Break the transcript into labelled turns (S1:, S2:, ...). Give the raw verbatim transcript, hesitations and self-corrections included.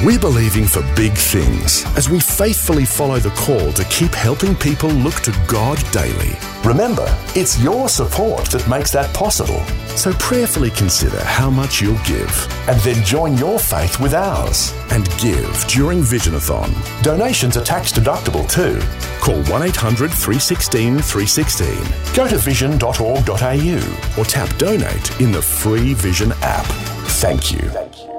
S1: We're believing for big things as we faithfully follow the call to keep helping people look to God daily.
S2: Remember, it's your support that makes that possible.
S1: So prayerfully consider how much you'll give.
S2: And then join your faith with ours.
S1: And give during Visionathon.
S2: Donations are tax deductible too.
S1: Call one eight hundred three one six three one six.
S2: Go to vision dot org dot a u
S1: or tap donate in the free Vision app.
S2: Thank you. Thank you.